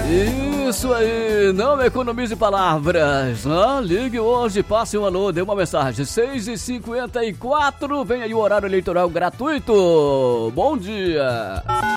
Isso aí, não economize palavras. Ligue hoje, passe um alô, dê uma mensagem. 6h54, vem aí o horário eleitoral gratuito. Bom dia.